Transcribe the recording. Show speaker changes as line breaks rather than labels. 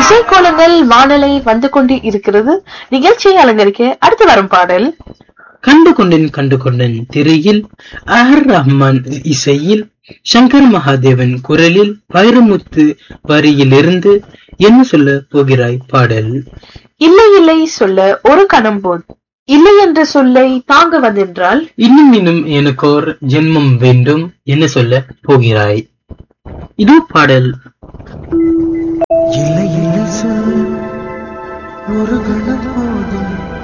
இசைக்கோலங்கள் வானலை வந்து கொண்டு இருக்கிறது. நிகழ்ச்சியை அலங்கரிக்க அடுத்து வரும் பாடல்
கண்டு கொண்டேன் திரையில் ஆர் ரஹ்மான் இசையில் சங்கர் மகாதேவன் குரலில் வைரமுத்து வரியிலிருந்து என்ன சொல்ல போகிறாய் பாடல்.
இல்லை இல்லை சொல்ல ஒரு கணம் போதும், இல்லை என்ற சொல்லை தாங்க வந்தென்றால்
இன்னும் எனக்கோர் ஜென்மம் வேண்டும் என்ன சொல்ல போகிறாய். இது பாடல்.
இல்லை இல்லை சொல் ஒரு கணம் போதும்